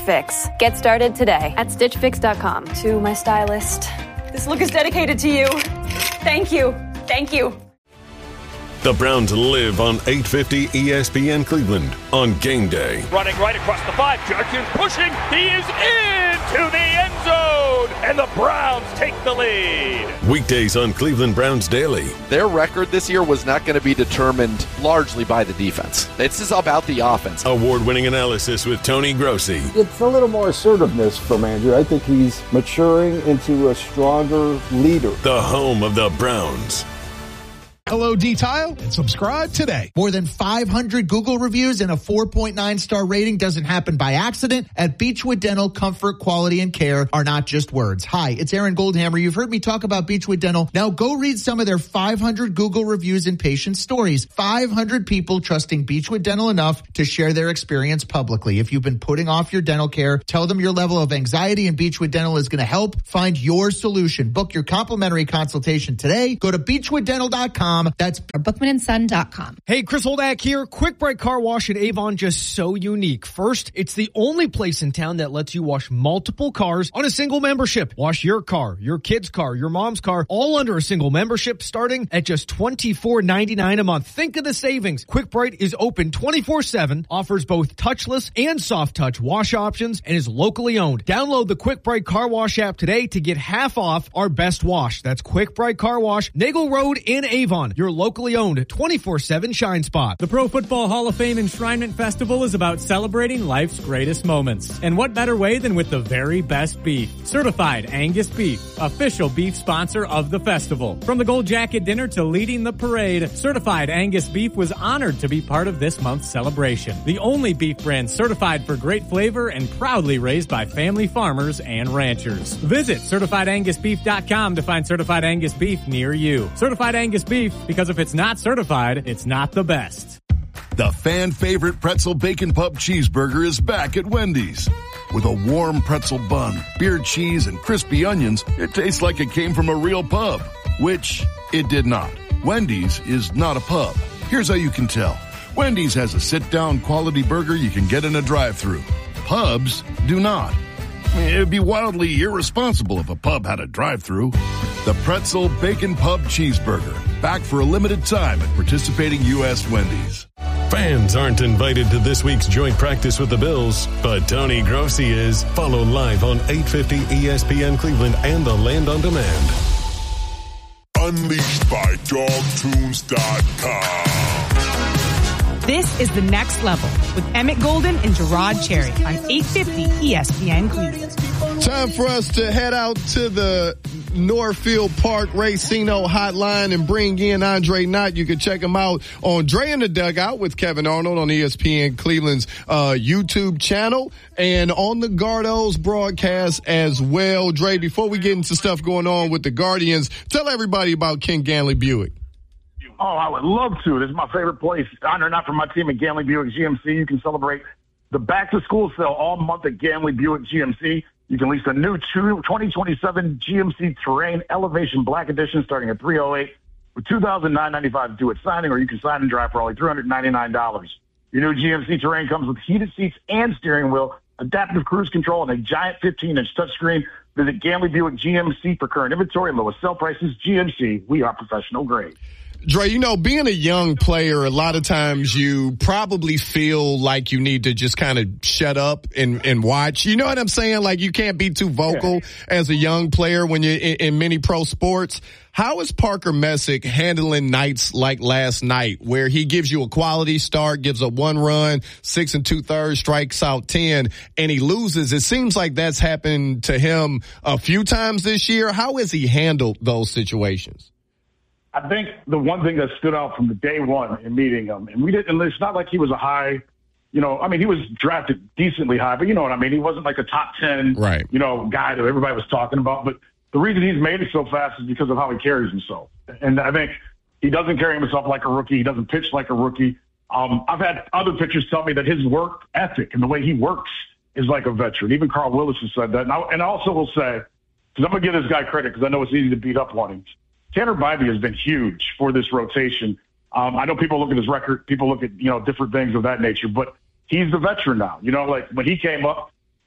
Fix. Get started today at StitchFix.com. To my stylist, this look is dedicated to you. Thank you. Thank you. The Browns live on 850 ESPN Cleveland on game day. Running right across the 5. Jerkins pushing. He is into the end zone. And the Browns take the lead. Weekdays on Cleveland Browns Daily. Their record this year was not going to be determined largely by the defense. It's just about the offense. Award-winning analysis with Tony Grossi. It's a little more assertiveness from Andrew. I think he's maturing into a stronger leader. The home of the Browns. Hello, D-Tile, and subscribe today. More than 500 Google reviews and a 4.9-star rating doesn't happen by accident. At Beechwood Dental, comfort, quality, and care are not just words. Hi, it's Aaron Goldhammer. You've heard me talk about Beechwood Dental. Now go read some of their 500 Google reviews and patient stories. 500 people trusting Beechwood Dental enough to share their experience publicly. If you've been putting off your dental care, tell them your level of anxiety, and Beechwood Dental is going to help find your solution. Book your complimentary consultation today. Go to beechwooddental.com. That's BookmanandSon.com. Hey, Chris Holdak here. Quick Bright Car Wash in Avon, just so unique. First, it's the only place in town that lets you wash multiple cars on a single membership. Wash your car, your kid's car, your mom's car, all under a single membership, starting at just $24.99 a month. Think of the savings. Quick Bright is open 24/7, offers both touchless and soft touch wash options, and is locally owned. Download the Quick Bright Car Wash app today to get half off our best wash. That's Quick Bright Car Wash, Nagel Road in Avon. Your locally owned 24/7 Shine Spot. The Pro Football Hall of Fame Enshrinement Festival is about celebrating life's greatest moments. And what better way than with the very best beef? Certified Angus Beef, official beef sponsor of the festival. From the Gold Jacket dinner to leading the parade, Certified Angus Beef was honored to be part of this month's celebration. The only beef brand certified for great flavor and proudly raised by family farmers and ranchers. Visit CertifiedAngusBeef.com to find Certified Angus Beef near you. Certified Angus Beef, because if it's not certified, it's not the best. The fan-favorite pretzel bacon pub cheeseburger is back at Wendy's. With a warm pretzel bun, beer cheese, and crispy onions, it tastes like it came from a real pub, which it did not. Wendy's is not a pub. Here's how you can tell. Wendy's has a sit-down quality burger you can get in a drive-thru. Pubs do not. It would be wildly irresponsible if a pub had a drive-thru. The Pretzel Bacon Pub Cheeseburger. Back for a limited time at participating U.S. Wendy's. Fans aren't invited to this week's joint practice with the Bills, but Tony Grossi is. Follow live on 850 ESPN Cleveland and the Land on Demand. Unleashed by DogTunes.com. This is The Next Level with Emmett Golden and Gerard Cherry on 850 ESPN Cleveland. Time for us to head out to the Northfield Park Racino hotline and bring in Andre Knott. You can check him out on Dre in the Dugout with Kevin Arnold on ESPN Cleveland's YouTube channel and on the Gardos broadcast as well. Dre, before we get into stuff going on with the Guardians, tell everybody about Ken Ganley Buick. Oh, I would love to. This is my favorite place. Honor not for my team at Ganley Buick GMC. You can celebrate the back-to-school sale all month at Ganley Buick GMC. You can lease a new 2027 GMC Terrain Elevation Black Edition starting at $308 with $2,995 due at signing, or you can sign and drive for only $399. Your new GMC Terrain comes with heated seats and steering wheel, adaptive cruise control, and a giant 15-inch touchscreen. Visit Ganley Buick GMC for current inventory and lowest sell prices. GMC, we are professional grade. Dre, you know, being a young player, a lot of times you probably feel like you need to just kind of shut up and watch. You know what I'm saying? Like you can't be too vocal as a young player when you're in many pro sports. How is Parker Messick handling nights like last night where he gives you a quality start, gives a 1 run, 6 2/3, strikes out 10, and he loses? It seems like that's happened to him a few times this year. How has he handled those situations? I think the one thing that stood out from the day one in meeting him, and it's not like he was a high, he was drafted decently high, but you know what I mean? He wasn't like a top 10, guy that everybody was talking about. But the reason he's made it so fast is because of how he carries himself. And I think he doesn't carry himself like a rookie. He doesn't pitch like a rookie. I've had other pitchers tell me that his work ethic and the way he works is like a veteran. Even Carl Willis has said that. And I also will say, because I'm going to give this guy credit because I know it's easy to beat up on him. Tanner Bybee has been huge for this rotation. I know people look at his record, people look at, different things of that nature, but he's the veteran now. Like when he came up,